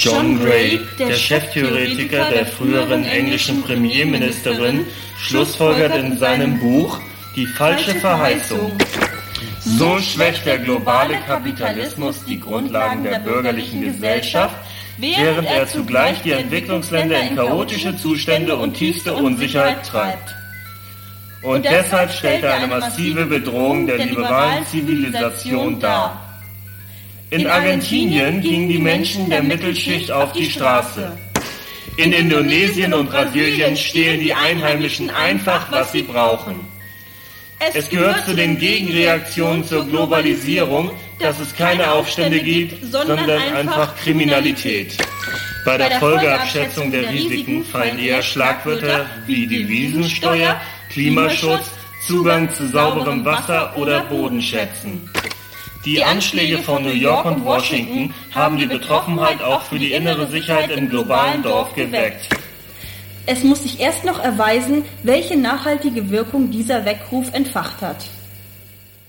John Gray, der Cheftheoretiker der früheren englischen Premierministerin, schlussfolgert in seinem Buch Die falsche Verheißung: So schwächt der globale Kapitalismus die Grundlagen der bürgerlichen Gesellschaft, während er zugleich die Entwicklungsländer in chaotische Zustände und tiefste Unsicherheit treibt. Und deshalb stellt er eine massive Bedrohung der liberalen Zivilisation dar. In Argentinien gingen die Menschen der Mittelschicht auf die Straße. In Indonesien und Brasilien stehlen die Einheimischen einfach, was sie brauchen. Es gehört zu den Gegenreaktionen zur Globalisierung, dass es keine Aufstände gibt, sondern einfach Kriminalität. Bei der Folgeabschätzung der Risiken fallen eher Schlagwörter wie Devisensteuer, Klimaschutz, Zugang zu sauberem Wasser oder Bodenschätzen. Die Anschläge von New York und Washington haben die Betroffenheit auch für die innere Sicherheit im globalen Dorf geweckt. Es muss sich erst noch erweisen, welche nachhaltige Wirkung dieser Weckruf entfacht hat.